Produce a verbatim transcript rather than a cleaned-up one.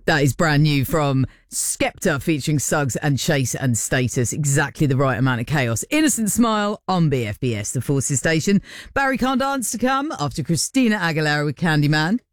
That is brand new from Skepta featuring Suggs and Chase and Status. Exactly the right amount of chaos. Innocent Smile on B F B S, the Forces station. Barry Can't Dance to come after Christina Aguilera with Candyman.